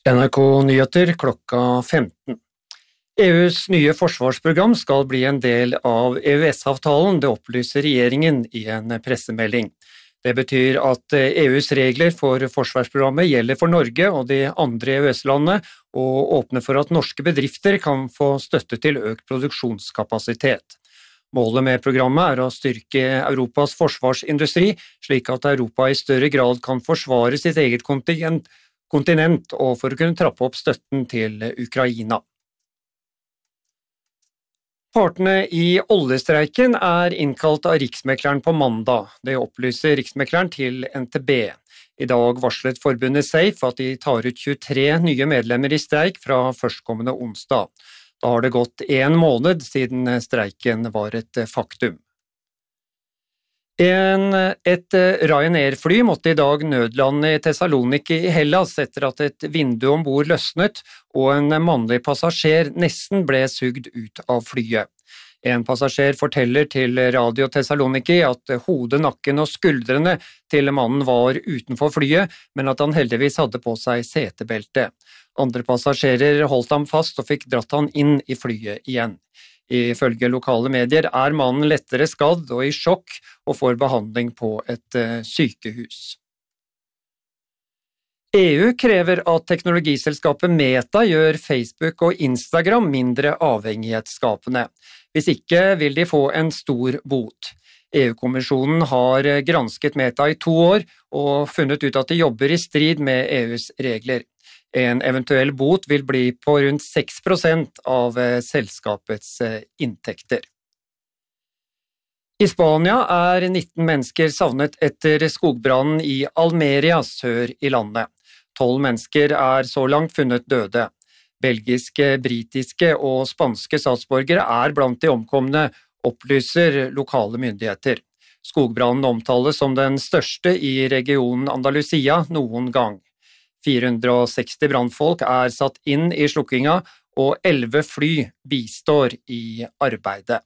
NRK Nyheter klokka 15. EUs nye forsvarsprogram skal bli en del av EØS-avtalen, det opplyser regjeringen i en pressemelding. Det betyr at EUs regler for forsvarsprogrammet gjelder for Norge og de andre EØS-landene, og åpner for at norske bedrifter kan få støtte til økt produksjonskapasitet. Målet med programmet er å styrke Europas forsvarsindustri, slik at Europa i større grad kan forsvare sitt eget kontinent og for å kunne trappe opp støtten til Ukraina. Partene i oljestreiken er innkalt av Riksmekleren på mandag. Det opplyser Riksmekleren til NTB. I dag varslet forbundet SAFE at de tar ut 23 nye medlemmer i streik fra førstkommende onsdag. Da har det gått 1 måned siden streiken var et faktum. Et Ryanair-fly måtte i dag nødlande i Thessaloniki i Hellas etter at et vindu ombord løsnet og en mannlig passasjer nesten ble sugd ut av flyet. En passasjer forteller til Radio Thessaloniki at hodet, nakken og skuldrene til mannen var utenfor flyet, men at han heldigvis hadde på seg setebelte. Andre passasjerer holdt ham fast og fikk dratt han inn i flyet igjen. Ifølge lokale medier er mannen lettere skadd og i sjokk og får behandling på et sykehus. EU krever at teknologiselskapet Meta gjør Facebook og Instagram mindre avhengighetsskapende. Hvis ikke vil de få en stor bot. EU-kommisjonen har gransket Meta i 2 år og funnet ut at de jobber i strid med EUs regler. En eventuell bot vil bli på rundt 6% av selskapets inntekter. I Spania er 19 mennesker savnet etter skogbrannen i Almeria sør i landet. 12 mennesker er så langt funnet døde. Belgiske, britiske og spanske statsborgere er blant de omkomne, opplyser lokale myndigheter. Skogbrannen omtales som den største i regionen Andalusia noen gang. 460 brannfolk er satt inn i slukkinga, og 11 fly bistår i arbeidet.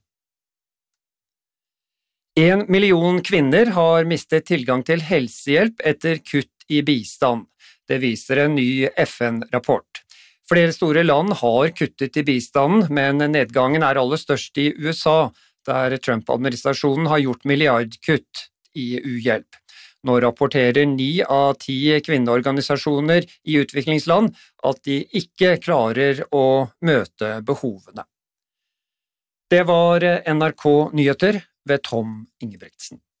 1 million kvinner har mistet tilgang til helsehjelp etter kutt i bistand. Det viser en ny FN-rapport. Flere store land har kuttet i bistanden, men nedgangen er aller størst i USA, der Trump-administrasjonen har gjort milliardkutt i uhjelp. Nå rapporterer 9 av 10 kvinneorganisasjoner i utviklingsland at de ikke klarer å møte behovene. Det var NRK Nyheter ved Tom Ingebretsen.